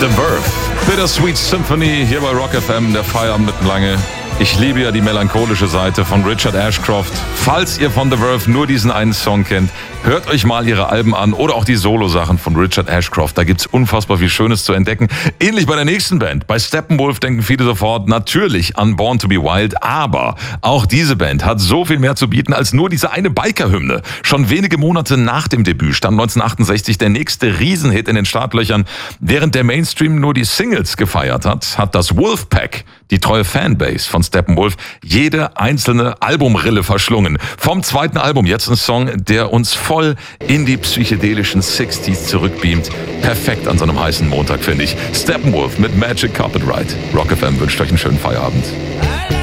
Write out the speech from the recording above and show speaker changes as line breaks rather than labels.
The Verve, Bittersweet Symphony hier bei Rock FM, der Feierabend mittenlange. Ich liebe ja die melancholische Seite von Richard Ashcroft. Falls ihr von The Verve nur diesen einen Song kennt, hört euch mal ihre Alben an oder auch die Solo-Sachen von Richard Ashcroft. Da gibt's unfassbar viel Schönes zu entdecken. Ähnlich bei der nächsten Band. Bei Steppenwolf denken viele sofort natürlich an Born to be Wild. Aber auch diese Band hat so viel mehr zu bieten als nur diese eine Biker-Hymne. Schon wenige Monate nach dem Debüt stand 1968 der nächste Riesenhit in den Startlöchern. Während der Mainstream nur die Singles gefeiert hat, hat das Wolfpack, die treue Fanbase von Steppenwolf, jede einzelne Albumrille verschlungen. Vom zweiten Album jetzt ein Song, der uns voll in die psychedelischen 60s zurückbeamt. Perfekt an so einem heißen Montag, finde ich. Steppenwolf mit Magic Carpet Ride. Rock FM wünscht euch einen schönen Feierabend.